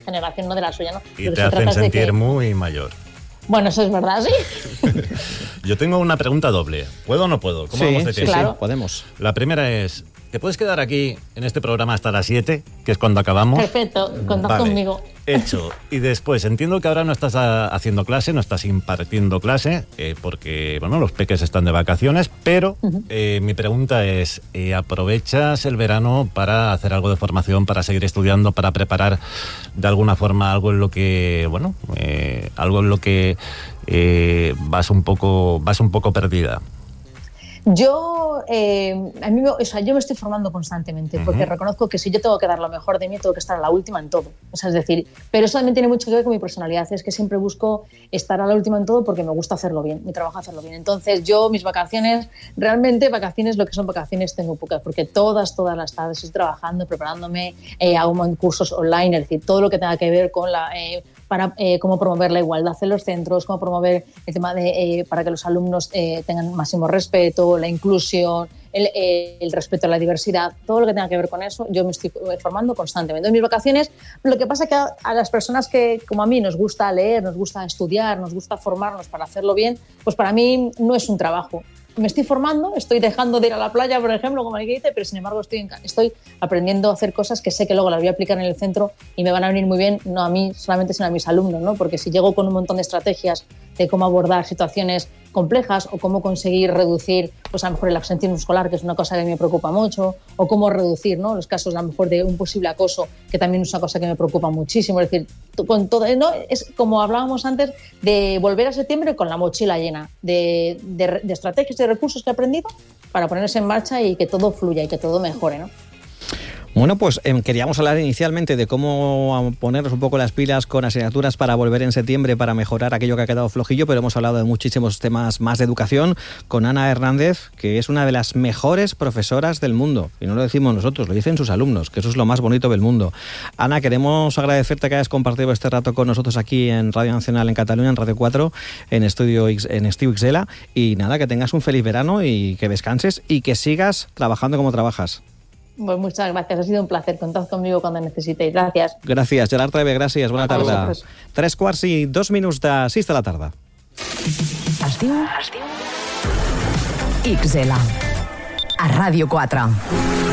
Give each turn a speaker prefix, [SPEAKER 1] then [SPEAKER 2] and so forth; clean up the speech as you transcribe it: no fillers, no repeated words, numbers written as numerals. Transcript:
[SPEAKER 1] generación, no de la suya, ¿no?
[SPEAKER 2] Y te hacen sentir muy mayor.
[SPEAKER 1] Bueno, eso es verdad, sí.
[SPEAKER 2] Yo tengo una pregunta doble. ¿Puedo o no puedo? ¿Cómo vamos de tiempo?
[SPEAKER 1] Claro.
[SPEAKER 3] Sí, podemos.
[SPEAKER 2] La primera es, ¿te puedes quedar aquí en este programa hasta las 7, que es cuando acabamos?
[SPEAKER 1] Perfecto, contad conmigo.
[SPEAKER 2] Hecho. Y después, entiendo que ahora no estás haciendo clase, no estás impartiendo clase, porque, bueno, los peques están de vacaciones, pero mi pregunta es, ¿aprovechas el verano para hacer algo de formación, para seguir estudiando, para preparar de alguna forma algo en lo que, bueno, algo en lo que vas un poco perdida?
[SPEAKER 1] Yo, yo me estoy formando constantemente, porque reconozco que si yo tengo que dar lo mejor de mí, tengo que estar a la última en todo. O sea, es decir, pero eso también tiene mucho que ver con mi personalidad. Es que siempre busco estar a la última en todo porque me gusta hacerlo bien, mi trabajo hacerlo bien. Entonces, yo, mis vacaciones, realmente vacaciones, lo que son vacaciones, tengo pocas, porque todas las tardes estoy trabajando, preparándome, hago cursos online, es decir, todo lo que tenga que ver con para cómo promover la igualdad en los centros, cómo promover el tema de para que los alumnos tengan máximo respeto, la inclusión, el respeto a la diversidad, todo lo que tenga que ver con eso, yo me estoy formando constantemente. En mis vacaciones, lo que pasa es que a las personas que, como a mí, nos gusta leer, nos gusta estudiar, nos gusta formarnos para hacerlo bien, pues para mí no es un trabajo. Me estoy formando, estoy dejando de ir a la playa, por ejemplo, como alguien dice, pero sin embargo estoy aprendiendo a hacer cosas que sé que luego las voy a aplicar en el centro y me van a venir muy bien, no a mí solamente, sino a mis alumnos, ¿no? Porque si llego con un montón de estrategias de cómo abordar situaciones complejas o cómo conseguir reducir, pues a lo mejor el absentismo escolar, que es una cosa que me preocupa mucho, o cómo reducir, ¿no?, los casos a lo mejor de un posible acoso, que también es una cosa que me preocupa muchísimo. Es decir, con todo, ¿no? Es como hablábamos antes, de volver a septiembre con la mochila llena de estrategias y de recursos que he aprendido para ponerse en marcha y que todo fluya y que todo mejore, ¿no?
[SPEAKER 3] Bueno, pues queríamos hablar inicialmente de cómo ponernos un poco las pilas con asignaturas para volver en septiembre, para mejorar aquello que ha quedado flojillo, pero hemos hablado de muchísimos temas más de educación con Ana Hernández, que es una de las mejores profesoras del mundo. Y no lo decimos nosotros, lo dicen sus alumnos, que eso es lo más bonito del mundo. Ana, queremos agradecerte que hayas compartido este rato con nosotros aquí en Radio Nacional en Cataluña, en Radio 4, en Estudio Xela. Y nada, que tengas un feliz verano y que descanses y que sigas trabajando como trabajas.
[SPEAKER 1] Pues muchas gracias, ha sido un placer. Contad conmigo cuando necesitéis. Gràcies.
[SPEAKER 3] Gràcies, Gerard Treve, gràcies. Bona tarda. 3:02 de 6 de la tarda.
[SPEAKER 4] Es diu Xela, a Ràdio 4.